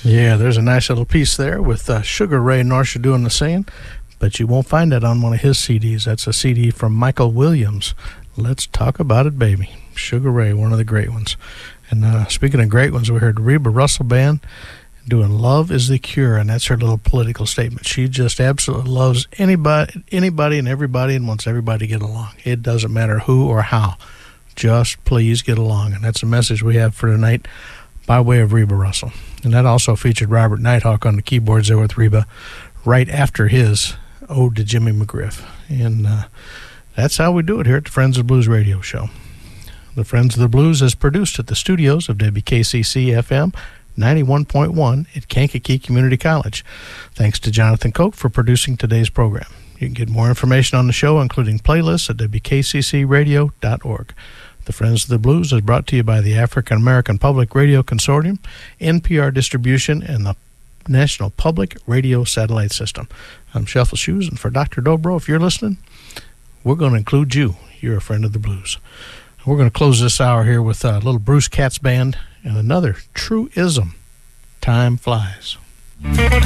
Yeah, there's a nice little piece there with Sugar Ray Norcia doing the singing, but you won't find that on one of his CDs. That's a CD from Michael Williams. Let's Talk About It, Baby. Sugar Ray, one of the great ones. And speaking of great ones, we heard Reba Russell Band doing Love is the Cure, and that's her little political statement. She just absolutely loves anybody and everybody and wants everybody to get along. It doesn't matter who or how. Just please get along. And that's a message we have for tonight by way of Reba Russell. And that also featured Robert Nighthawk on the keyboards there with Reba right after his Ode to Jimmy McGriff. And that's how we do it here at the Friends of the Blues radio show. The Friends of the Blues is produced at the studios of WKCC-FM 91.1 at Kankakee Community College. Thanks to Jonathan Koch for producing today's program. You can get more information on the show, including playlists, at WKCCradio.org. The Friends of the Blues is brought to you by the African American Public Radio Consortium, NPR Distribution, and the National Public Radio Satellite System. I'm Shuffle Shoes, and for Dr. Dobro, if you're listening, we're going to include you. You're a friend of the blues. We're going to close this hour here with a little Bruce Katz Band and another true ism, Time Flies.